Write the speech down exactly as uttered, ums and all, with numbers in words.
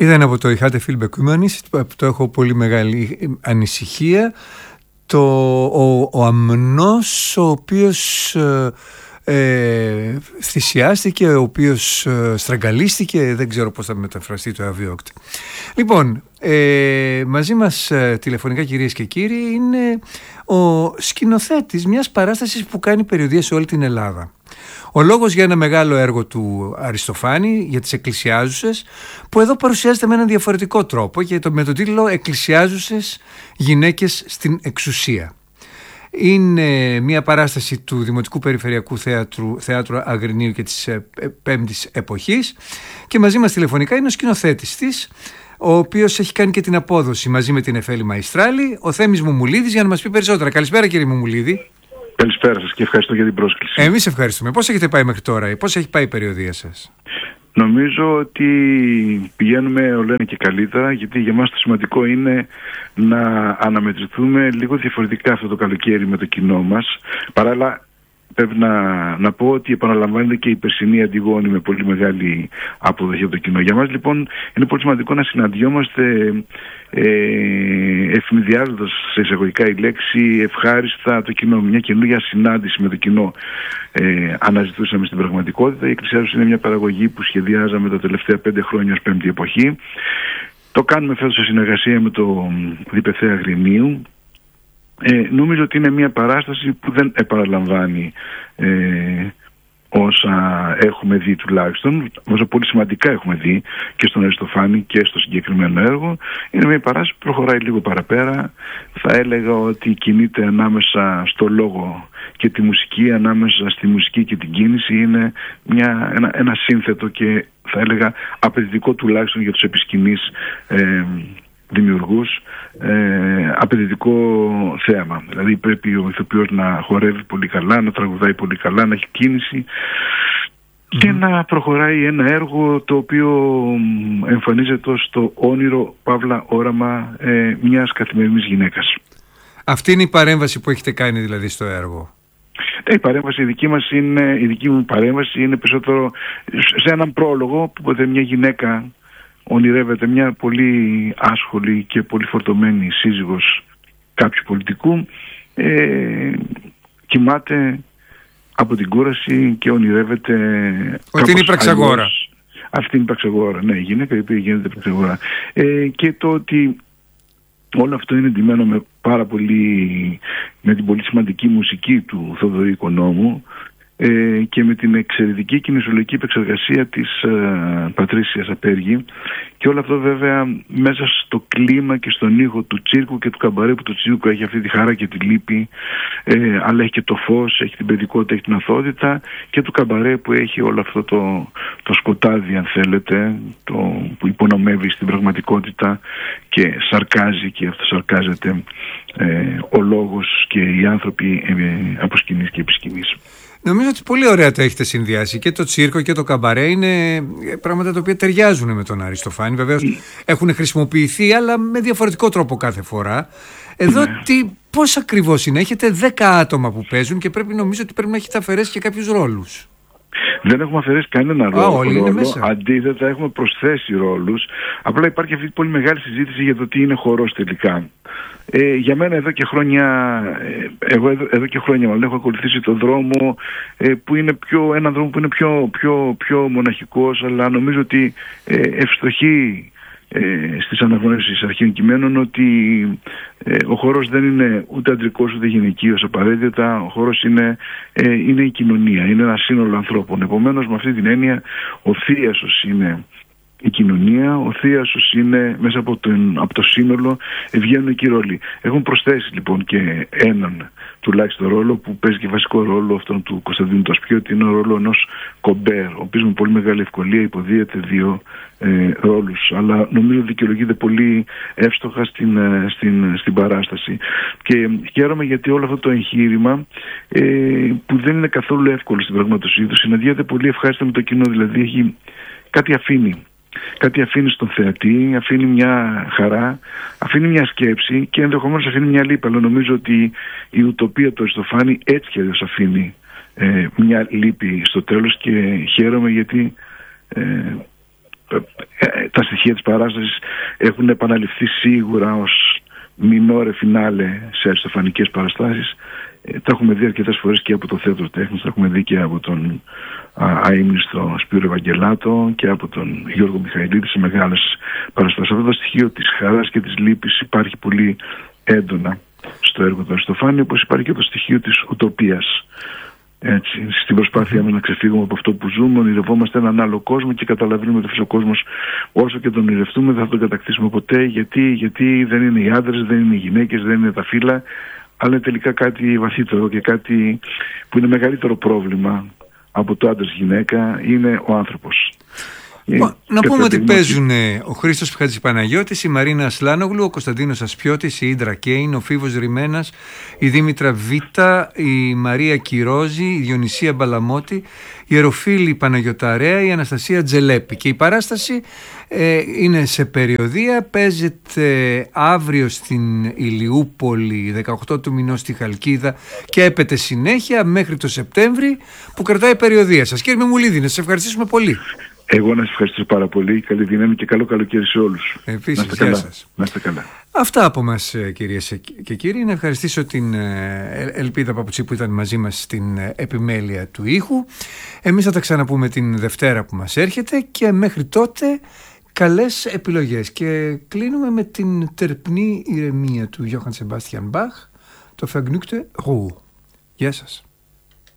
Ήταν από το «Ich hatte viel Bekümmernis», το έχω πολύ μεγάλη ανησυχία, το, ο, ο αμνός ο οποίος ε, θυσιάστηκε, ο οποίος ε, στραγγαλίστηκε, δεν ξέρω πώς θα μεταφραστεί το αβίωκτο. Λοιπόν, ε, μαζί μας ε, τηλεφωνικά, κυρίες και κύριοι, είναι ο σκηνοθέτης μιας παράστασης που κάνει περιοδεία σε όλη την Ελλάδα. Ο λόγος για ένα μεγάλο έργο του Αριστοφάνη, για τις εκκλησιάζουσες, που εδώ παρουσιάζεται με έναν διαφορετικό τρόπο και με τον τίτλο «Εκκλησιάζουσες γυναίκες στην εξουσία». Είναι μια παράσταση του Δημοτικού Περιφερειακού Θέατρου, Θέατρου Αγρινίου και της Πέμπτης Εποχής, και μαζί μας τηλεφωνικά είναι ο σκηνοθέτης της, ο οποίος έχει κάνει και την απόδοση μαζί με την Εφέλη Μαϊστράλη, ο Θέμης Μουμουλίδης, για να μας πει περισσότερα. Καλησπέρα, κύριε Μουμουλίδη. Καλησπέρα σας και ευχαριστώ για την πρόσκληση. Εμείς ευχαριστούμε. Πώς έχετε πάει μέχρι τώρα, πώς έχει πάει η περιοδεία σας? Νομίζω ότι πηγαίνουμε όλο ένα και καλύτερα, γιατί για μας το σημαντικό είναι να αναμετρηθούμε λίγο διαφορετικά αυτό το καλοκαίρι με το κοινό μας. Παράλληλα, πρέπει να, να πω ότι επαναλαμβάνεται και η περσινή Αντιγόνη με πολύ μεγάλη αποδοχή από το κοινό. Για μας λοιπόν είναι πολύ σημαντικό να συναντιόμαστε ε, ευνηδιάζοντας σε εισαγωγικά η λέξη ευχάριστα το κοινό. Μια καινούργια συνάντηση με το κοινό ε, αναζητούσαμε στην πραγματικότητα. Η Εκκλησιάζουσες είναι μια παραγωγή που σχεδιάζαμε τα τελευταία πέντε χρόνια ως Πέμπτη Εποχή. Το κάνουμε φέτος σε συνεργασία με το ΔΠΘ Αγρινίου. Ε, νομίζω ότι είναι μια παράσταση που δεν επαναλαμβάνει ε, όσα έχουμε δει, τουλάχιστον όσα πολύ σημαντικά έχουμε δει και στον Αριστοφάνη και στο συγκεκριμένο έργο. Είναι μια παράσταση που προχωράει λίγο παραπέρα. Θα έλεγα ότι κινείται ανάμεσα στο λόγο και τη μουσική, ανάμεσα στη μουσική και την κίνηση. Είναι μια, ένα, ένα σύνθετο και θα έλεγα απαιτητικό, τουλάχιστον για τους επισκηνείς ε, δημιουργούς, ε, απαιτητικό θέαμα. Δηλαδή πρέπει ο ηθοποιός να χορεύει πολύ καλά, να τραγουδάει πολύ καλά, να έχει κίνηση mm. και να προχωράει ένα έργο το οποίο εμφανίζεται ως το όνειρο, παύλα όραμα ε, μιας καθημερινής γυναίκας. Αυτή είναι η παρέμβαση που έχετε κάνει δηλαδή στο έργο? Η παρέμβαση η δική μας είναι, η δική μου παρέμβαση είναι περισσότερο σε έναν πρόλογο που μια γυναίκα ονειρεύεται, μια πολύ άσχολη και πολύ φορτωμένη σύζυγος κάποιου πολιτικού, ε, κοιμάται από την κούραση και ονειρεύεται ότι είναι η πραξαγόρα. Αυτή είναι η πραξαγόρα, ναι, η γυναίκα η οποία γίνεται πραξαγόρα. Ε, και το ότι όλο αυτό είναι ντυμένο με πάρα πολύ, με την πολύ σημαντική μουσική του Θοδωρή Οικονόμου ε, και με την εξαιρετική κινησιολογική επεξεργασία της ε, Πατρίσιας Απέργη, και όλο αυτό βέβαια μέσα στο κλίμα και στον ήχο του τσίρκου και του καμπαρέ, που το τσίρκο έχει αυτή τη χαρά και τη λύπη, ε, αλλά έχει και το φως, έχει την παιδικότητα, έχει την αθότητα, και του καμπαρέ που έχει όλο αυτό το, το σκοτάδι, αν θέλετε, το, που υπονομεύει στην πραγματικότητα και σαρκάζει και αυτοσαρκάζεται ε, ο λόγος και οι άνθρωποι ε, από σκηνής και επισκηνής. Νομίζω ότι πολύ ωραία τα έχετε συνδυάσει. Και το τσίρκο και το καμπαρέ είναι πράγματα τα οποία ταιριάζουν με τον Αριστοφάνη. Βεβαίως έχουν χρησιμοποιηθεί, αλλά με διαφορετικό τρόπο κάθε φορά. Εδώ ναι. τι, πώς ακριβώς είναι? Έχετε δέκα άτομα που παίζουν και πρέπει, νομίζω ότι πρέπει να έχετε αφαιρέσει και κάποιους ρόλους. Δεν έχουμε αφαιρέσει κανένα ρόλο. Α, όλοι είναι μέσα. Αντίθετα, έχουμε προσθέσει ρόλους. Απλά υπάρχει αυτή η πολύ μεγάλη συζήτηση για το τι είναι χορός τελικά. Ε, για μένα εδώ και χρόνια, ε, εγώ εδώ, εδώ και χρόνια μάλλον έχω ακολουθήσει τον δρόμο ε, που είναι πιο, έναν δρόμο που είναι πιο, πιο, πιο μοναχικός, αλλά νομίζω ότι ε, ευστοχεί ε, στις αναγνώσεις αρχαίων κειμένων ότι ε, ο χορός δεν είναι ούτε αντρικός ούτε γυναικείος απαραίτητα. Ο χορός είναι, ε, είναι η κοινωνία, είναι ένα σύνολο ανθρώπων. Επομένως, με αυτή την έννοια ο θίασος είναι η κοινωνία, ο θίασος είναι μέσα από, τον, από το σύνολο, βγαίνουν εκεί ρόλοι. Έχουν προσθέσει λοιπόν και έναν τουλάχιστον ρόλο που παίζει και βασικό ρόλο αυτόν του Κωνσταντίνου του Ασπιώτη, είναι ο ρόλο ενός κομπέρ, ο οποίος με πολύ μεγάλη ευκολία υποδίεται δύο ε, ρόλους, αλλά νομίζω δικαιολογείται πολύ εύστοχα στην, στην, στην παράσταση. Και χαίρομαι γιατί όλο αυτό το εγχείρημα ε, που δεν είναι καθόλου εύκολο στην πραγματοσύνη του, συναντιέται πολύ ευχάριστα με το κοινό, δηλαδή έχει, κάτι αφήνει. Κάτι αφήνει στον θεατή, αφήνει μια χαρά, αφήνει μια σκέψη και ενδεχομένως αφήνει μια λύπη. Αλλά νομίζω ότι η ουτοπία του Αριστοφάνη έτσι κι αλλιώς αφήνει ε, μια λύπη στο τέλος, και χαίρομαι γιατί ε, ε, τα στοιχεία της παράστασης έχουν επαναληφθεί σίγουρα ως μινόρε φινάλε σε αριστοφανικές παραστάσεις. Ε, τα έχουμε δει αρκετές φορές και από το Θέατρο Τέχνης, τα έχουμε δει και από τον αείμνηστο Σπύρο Ευαγγελάτο και από τον Γιώργο Μιχαηλίδη σε μεγάλες παραστάσεις. Αυτό το στοιχείο της χαράς και της λύπης υπάρχει πολύ έντονα στο έργο του Αριστοφάνη, όπως υπάρχει και το στοιχείο της ουτοπίας. Έτσι, στην προσπάθειά μας να ξεφύγουμε από αυτό που ζούμε, ονειρευόμαστε έναν άλλο κόσμο και καταλαβαίνουμε ότι αυτός ο κόσμος, όσο και τον ονειρευτούμε, δεν θα τον κατακτήσουμε ποτέ. Γιατί, γιατί δεν είναι οι άντρες, δεν είναι οι γυναίκες, δεν είναι τα φύλλα, αλλά είναι τελικά κάτι βαθύτερο και κάτι που είναι μεγαλύτερο πρόβλημα από το άντρας-γυναίκα, είναι ο άνθρωπος. Μα, να πούμε ότι παίζουν ο Χρήστος Χατζηπαναγιώτης, η Μαρίνα Ασλάνογλου, ο Κωνσταντίνος Ασπιώτης, η Ίντρα Κέιν, ο Φίβος Ρημένας, η Δήμητρα Βίτα, η Μαρία Κυρόζη, η Διονυσία Μπαλαμώτη, η Εροφίλη Παναγιωταρέα, η Αναστασία Τζελέπη. Και η παράσταση ε, είναι σε περιοδεία, παίζεται αύριο στην Ηλιούπολη, δεκαοκτώ του μηνός στη Χαλκίδα και έπεται συνέχεια μέχρι το Σεπτέμβρη που κρατάει περιοδεία σας. Κύριε Μεμουλίδη, να σας ευχαριστήσουμε πολύ. Εγώ να σας ευχαριστήσω πάρα πολύ. Καλή δύναμη και καλό καλοκαίρι σε όλους. Επίσης, να είστε καλά. Να είστε καλά. Αυτά από μας, κυρίες και κύριοι. Να ευχαριστήσω την Ελπίδα Παπουτσί που ήταν μαζί μας στην επιμέλεια του ήχου. Εμείς θα τα ξαναπούμε την Δευτέρα που μας έρχεται και μέχρι τότε καλές επιλογές. Και κλείνουμε με την τερπνή ηρεμία του Johann Sebastian Bach, το Vergnügte Ruhe. Γεια σας.